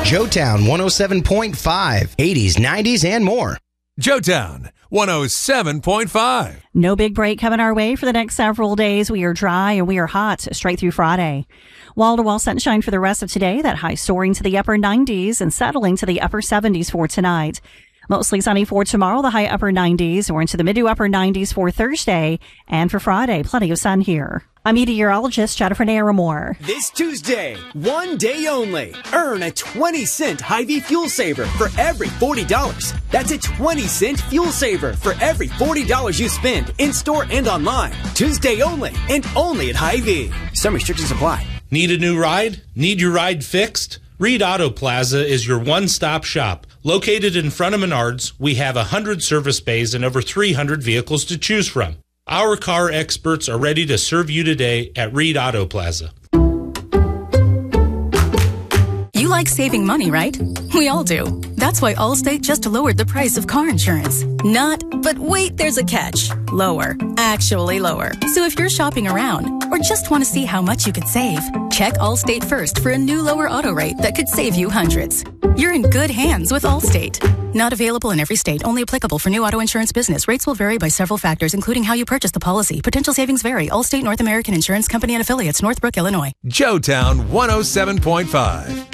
Joetown 107.5, 80s, 90s, and more. Joetown 107.5. No big break coming our way for the next several days. We are dry and we are hot straight through Friday. Wall-to-wall sunshine for the rest of today. That high soaring to the upper 90s and settling to the upper 70s for tonight. Mostly sunny for tomorrow, the high upper 90s, or into the mid to upper 90s for Thursday. And for Friday, plenty of sun here. I'm meteorologist Jennifer Naramore. This Tuesday, one day only, earn a 20-cent Hy-Vee fuel saver for every $40. That's a 20-cent fuel saver for every $40 you spend in-store and online. Tuesday only, and only at Hy-Vee. Some restrictions apply. Need a new ride? Need your ride fixed? Reed Auto Plaza is your one-stop shop. Located in front of Menards, we have 100 service bays and over 300 vehicles to choose from. Our car experts are ready to serve you today at Reed Auto Plaza. You like saving money, right? We all do. That's why Allstate just lowered the price of car insurance. But wait, there's a catch. Lower. Actually lower. So if you're shopping around or just want to see how much you could save, check Allstate first for a new lower auto rate that could save you hundreds. You're in good hands with Allstate. Not available in every state. Only applicable for new auto insurance business. Rates will vary by several factors, including how you purchase the policy. Potential savings vary. Allstate North American Insurance Company and affiliates, Northbrook, Illinois. Joetown 107.5.